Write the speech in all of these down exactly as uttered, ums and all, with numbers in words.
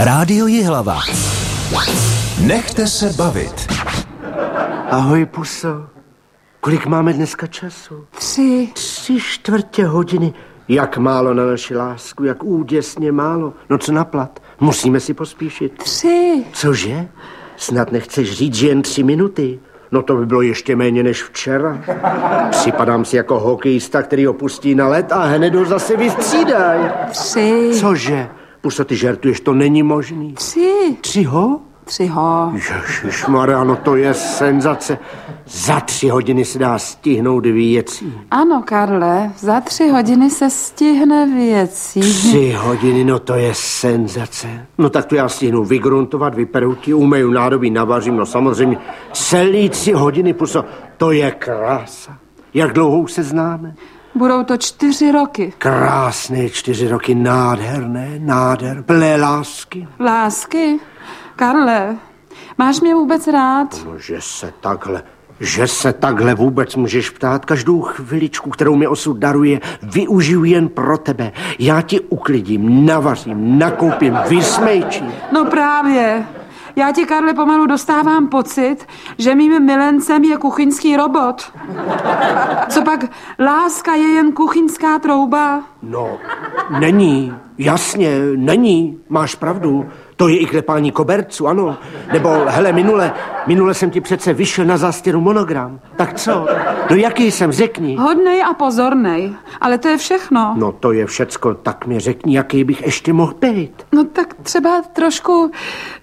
Rádio Jihlava. Nechte se bavit. Ahoj, puso. Kolik máme dneska času? Tři. Tři čtvrtě hodiny. Jak málo na naši lásku, jak úděsně málo. No co na plat? Musíme si pospíšit. Tři. Cože? Snad nechceš říct, že jen tři minuty? No to by bylo ještě méně než včera. Připadám si jako hokejista, který opustí na led a hned ho zase vystřídaj. Tři. Cože? Puso, ty žertuješ, to není možný. Tři. Tři ho? Tři ho. Ježišmarja, no to je senzace. Za tři hodiny se dá stihnout věcí. Ano, Karle, za tři hodiny se stihne věcí. Tři hodiny, no to je senzace. No tak to já stihnu vygruntovat, vyperouti, umeju nádobí, navařím, no samozřejmě. Celý tři hodiny, puso, to je krása. Jak dlouho se známe? Budou to čtyři roky. Krásné čtyři roky, nádherné, nádher, plné lásky. Lásky? Karle, máš mě vůbec rád? No, že se takhle, že se takhle vůbec můžeš ptát. Každou chviličku, kterou mi osud daruje, využiju jen pro tebe. Já ti uklidím, navařím, nakoupím, vysmejčím. No právě. Já ti, Karle, pomalu dostávám pocit, že mým milencem je kuchyňský robot. Co pak, láska je jen kuchyňská trouba? No, není, jasně, není, máš pravdu. To je i klepání koberců, ano. Nebo, hele, minule, minule jsem ti přece vyšel na zástěru monogram. Tak co? No jaký jsem, řekni. Hodnej a pozornej, ale to je všechno. No to je všecko, tak mi řekni, jaký bych ještě mohl být. No tak třeba trošku,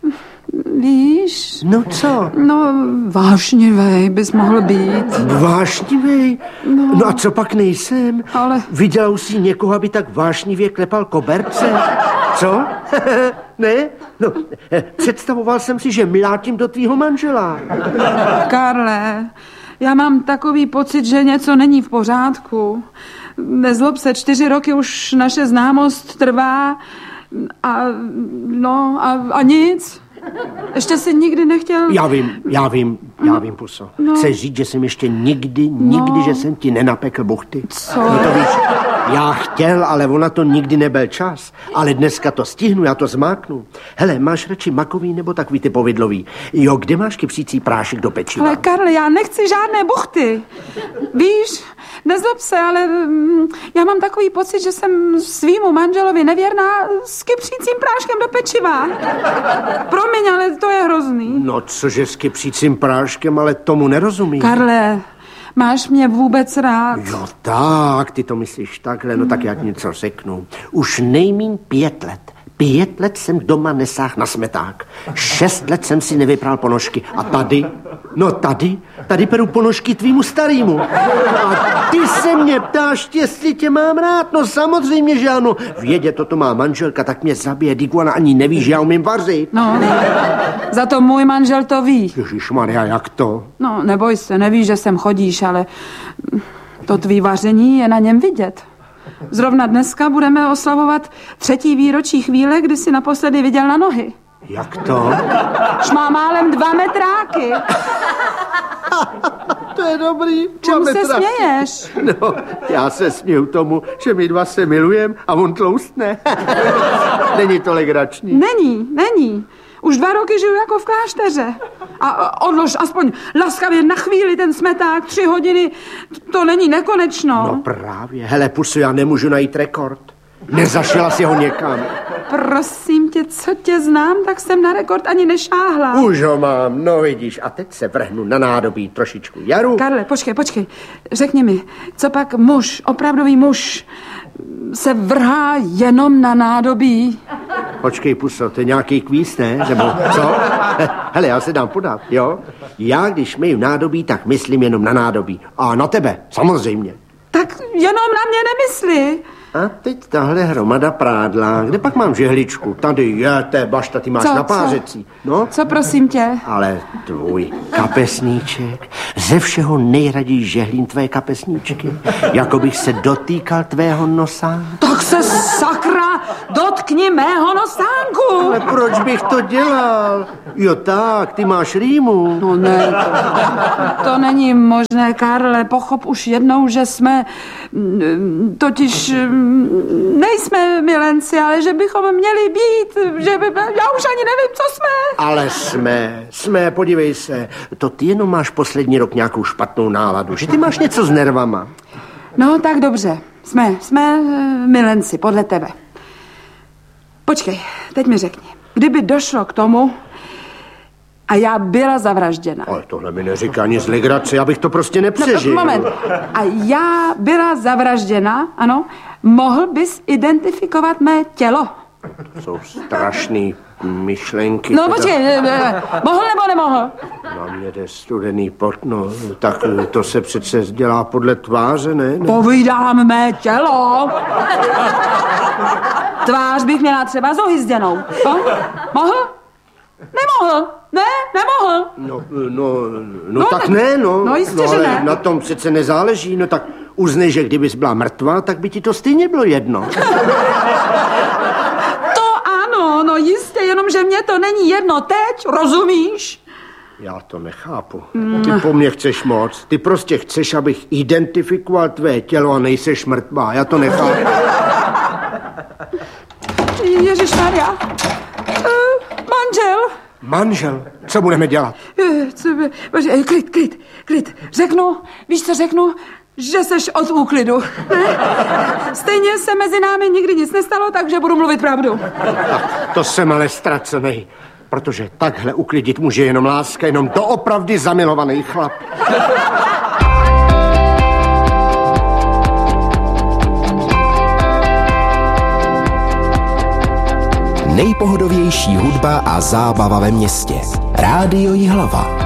víš? No co? No vášnivej bys mohl být. Vášnivej? No, no a co pak nejsem? Ale... Viděla už si někoho, aby tak vášnivě klepal koberce? Co? Ne? No, představoval jsem si, že mlátím do tvýho manžela. Karle, já mám takový pocit, že něco není v pořádku. Nezlob se, čtyři roky už naše známost trvá a no a, a nic. Ještě jsi nikdy nechtěl... Já vím, já vím, já vím, puso. No. Chceš říct, že jsem ještě nikdy, nikdy, No. že jsem ti nenapekl buchty? Co? No to víš, já chtěl, ale ona to nikdy nebyl čas. Ale dneska to stihnu, já to zmáknu. Hele, máš radši makový nebo takový ty povidlový? Jo, kde máš kypřící prášek do pečiva? Ale Karle, já nechci žádné buchty. Víš, nezlob se, ale mm, já mám takový pocit, že jsem svýmu manželovi nevěrná s kypřícím práškem do pečiva. Promiň, ale to je hrozný. No, cože s kypřícím práškem, ale tomu nerozumím. Karle, máš mě vůbec rád? Jo, tak, ty to myslíš takhle, no tak já ti něco řeknu. Už nejmíň pět let. Pět let jsem doma nesáhl na smeták. Šest let jsem si nevypral ponožky. A tady, no tady, tady peru ponožky tvýmu starýmu. A ty se mě ptáš, jestli tě mám rád. No samozřejmě, že ano. Vědě, toto má manželka, tak mě zabije. Díku, ona ani neví, že já umím vařit. No, za to můj manžel to ví. Ježišmarja, jak to? No, neboj se, nevíš, že sem chodíš, ale to tvý vaření je na něm vidět. Zrovna dneska budeme oslavovat třetí výročí chvíle, kdy jsi naposledy viděl na nohy. Jak to? Už má málem dva metráky. To je dobrý. Čemu se směješ? No, já se směju tomu, že my dva se milujeme a on tloustne. Není to legrační. Není, není. Už dva roky žiju jako v klášteře. A odlož aspoň laskavě na chvíli ten smeták, tři hodiny, to není nekonečno. No právě. Hele, pusu, já nemůžu najít rekord. Nezašla si ho někam. Prosím tě, co tě znám, tak jsem na rekord ani nešáhla. Už ho mám, no vidíš. A teď se vrhnu na nádobí trošičku jaru. Karle, počkej, počkej. Řekni mi, co pak muž, opravdový muž, se vrhá jenom na nádobí? Počkej, puso, to je nějaký kvíz, ne? Nebo co? Hele, já se dám podat, jo? Já, když myju nádobí, tak myslím jenom na nádobí. A na tebe, samozřejmě. Tak jenom na mě nemysli. A teď tahle hromada prádla. Kde pak mám žehličku? Tady je, té bašta, ty máš Co, na pářecí. No? Co prosím tě? Ale tvůj kapesníček, ze všeho nejraději žehlím tvé kapesníčky, jako bych se dotýkal tvého nosa. Tak se sakra dotkni mého nosánku. Ale proč bych to dělal? Jo tak, ty máš rýmu. No ne, to, to není možné, Karle. Pochop už jednou, že jsme totiž nejsme milenci, ale že bychom měli být, že by, já už ani nevím, co jsme. Ale jsme, jsme, podívej se, to ty jenom máš poslední rok nějakou špatnou náladu, že ty máš něco s nervama. No tak dobře, jsme, jsme milenci, podle tebe. Počkej, teď mi řekni, kdyby došlo k tomu a já byla zavražděna. Ale tohle mi neříká ani z legrace, já bych to prostě nepřežil. No, moment, a já byla zavražděna, ano, mohl bys identifikovat mé tělo? Jsou strašný myšlenky. No teda... počkej, mohl nebo nemohl? Na mě jde studený pot, no, tak to se přece dělá podle tváře, ne? ne? Povídám mé tělo. Tvář bych měla třeba zohyzděnou. No? Mohl? Nemohl. Ne, nemohl. No, no, no, No, tak tak- ne, no. no jistě, no, že ale ne. na tom přece nezáleží, no tak uznej, že kdybys byla mrtvá, tak by ti to stejně bylo jedno. To ano, no jistě, jenomže mě to není jedno teď, rozumíš? Já to nechápu. Ty po mně chceš moc. Ty prostě chceš, abych identifikoval tvé tělo a nejseš mrtvá. Já to nechápu. Ježišmarja. Uh, manžel. Manžel, co budeme dělat? Eh, Co by... Bože, eh, klid, klid, klid. Řeknu, víš co řeknu? Že seš od úklidu. Ne? Stejně se mezi námi nikdy nic nestalo, takže budu mluvit pravdu. Tak, to jsem ale ztracenej. Protože takhle uklidit může jenom láska, jenom doopravdy zamilovaný chlap. Nejpohodovější hudba a zábava ve městě. Rádio Jihlava.